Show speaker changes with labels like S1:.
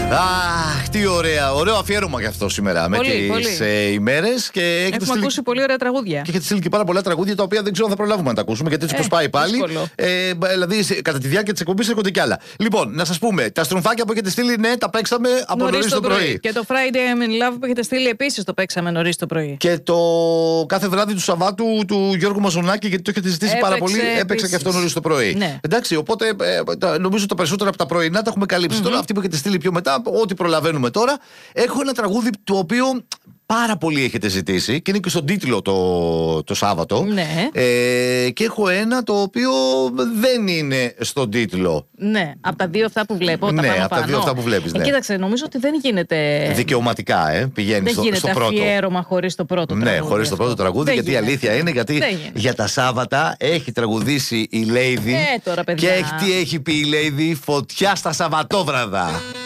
S1: Αχ, τι ωραία. Ωραίο αφιέρωμα γι' αυτό σήμερα.
S2: Πολύ,
S1: με τις ημέρες.
S2: Έχουμε ακούσει πολύ ωραία τραγούδια.
S1: Και έχετε στείλει και πάρα πολλά τραγούδια τα οποία δεν ξέρω αν θα προλάβουμε να τα ακούσουμε, γιατί έτσι πως πάει πάλι. Δηλαδή, κατά τη διάρκεια της εκπομπής έρχονται κι άλλα. Λοιπόν, να σας πούμε, τα στρομφάκια που έχετε στείλει, ναι, τα παίξαμε από νωρίς το πρωί.
S2: Και το Friday I'm in Love που έχετε στείλει επίσης το παίξαμε νωρίς το πρωί.
S1: Και το κάθε βράδυ του Σαββάτου του Γιώργου Μαζονάκη, γιατί το έχετε ζητήσει πάρα πολύ, έπαιξε και αυτό νωρίς το πρωί.
S2: Ναι.
S1: Εντάξει, οπότε νομίζω τα περισσότερα από τα πρωινά τα έχουμε καλύψει. Τώρα αυτοί που έχετε στείλει πιο μετά, ό,τι προλαβαίνουμε τώρα. Έχω ένα τραγούδι το οποίο πάρα πολύ έχετε ζητήσει και είναι και στον τίτλο το Σάββατο.
S2: Ναι.
S1: Και έχω ένα το οποίο δεν είναι στον τίτλο.
S2: Ναι, από τα δύο αυτά που βλέπω.
S1: Ναι, από τα δύο αυτά που βλέπεις. Ναι.
S2: Κοίταξε, νομίζω ότι δεν γίνεται.
S1: Δικαιωματικά, πηγαίνει στο πρώτο.
S2: Δεν γίνεται αφιέρωμα χωρίς το πρώτο τραγούδι.
S1: Ναι, χωρίς το πρώτο τραγούδι, γιατί η αλήθεια είναι γιατί για τα Σάββατα έχει τραγουδήσει η Lady.
S2: Τώρα, παιδιά.
S1: Και τι έχει πει η Lady, φωτιά στα Σαββατόβραδα.